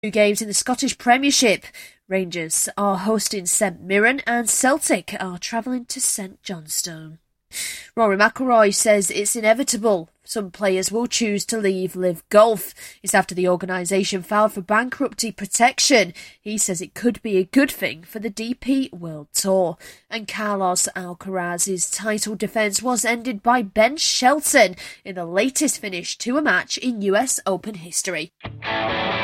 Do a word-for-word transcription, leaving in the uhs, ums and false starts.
Two games in the Scottish Premiership. Rangers are hosting St Mirren and Celtic are travelling to St Johnstone. Rory McIlroy says it's inevitable some players will choose to leave Live Golf. It's after the organisation filed for bankruptcy protection. He says it could be a good thing for the D P World Tour. And Carlos Alcaraz's title defence was ended by Ben Shelton in the latest finish to a match in U S Open history.